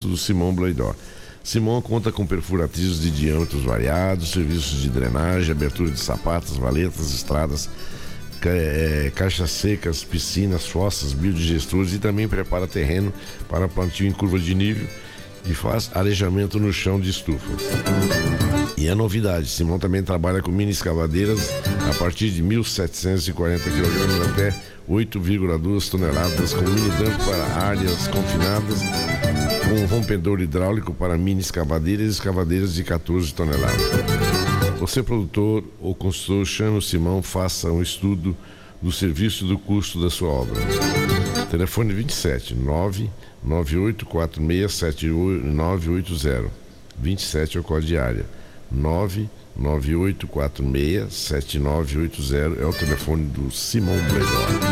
do Simão Blaidor. Simão conta com perfurativos de diâmetros variados, serviços de drenagem, abertura de sapatas, valetas, estradas, caixas secas, piscinas, fossas, biodigestores e também prepara terreno para plantio em curva de nível e faz arejamento no chão de estufa. E a novidade, Simão também trabalha com mini escavadeiras a partir de 1.740 kg até 8,2 toneladas, com mini dump para áreas confinadas, com rompedor hidráulico para mini escavadeiras e escavadeiras de 14 toneladas. Você, produtor ou consultor, chame o Simão, faça um estudo do serviço e do custo da sua obra. Telefone 27 998467980. 27 é o código de área. 998467980 é o telefone do Simão Blaidor.